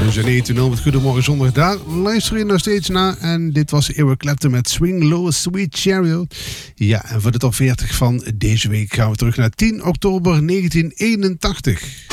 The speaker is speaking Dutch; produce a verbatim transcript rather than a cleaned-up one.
Tussen negen en nul met Goedemorgen Zondag. Daar luister je nog steeds naar. En dit was Eric Clapton met Swing Low Sweet Chariot. Ja, en voor de top veertig van deze week gaan we terug naar tien oktober negentien eenentachtig.